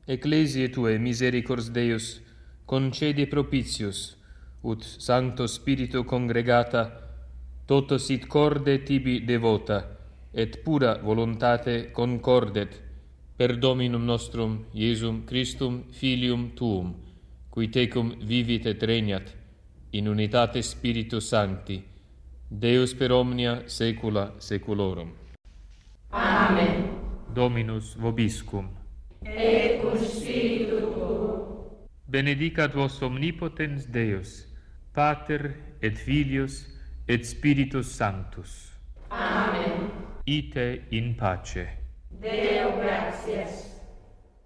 Ecclesiae Tuae misericors Deus, concede propitius, ut Sancto Spiritu congregata, toto sit corde tibi devota, et pura voluntate concordet, per Dominum nostrum Iesum Christum Filium Tuum, qui tecum vivit et regnat, in unitate Spiritus Sancti, Deus per omnia saecula saeculorum. Amen. Dominus vobiscum. Et cum spiritu tuo. Benedicat vos omnipotens Deus, Pater et Filius et Spiritus Sanctus. Amen. Ite in pace. Deo gratias.